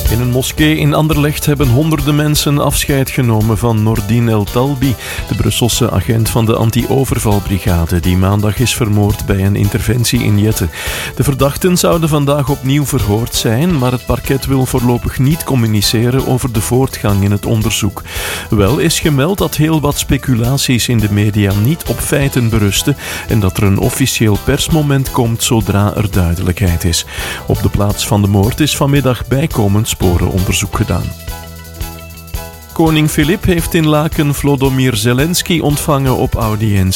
In een moskee in Anderlecht hebben honderden mensen afscheid genomen van Nordin El Talbi, de Brusselse agent van de anti-overvalbrigade, die maandag is vermoord bij een interventie in Jette. De verdachten zouden vandaag opnieuw verhoord zijn, maar het parket wil voorlopig niet communiceren over de voortgang in het onderzoek. Wel is gemeld dat heel wat speculaties in de media niet op feiten berusten en dat er een officieel persmoment komt zodra er duidelijkheid is. Op de plaats van de moord is vanmiddag bijkomend sporenonderzoek gedaan. Koning Filip heeft in Laken Volodymyr Zelensky ontvangen op audiëntie.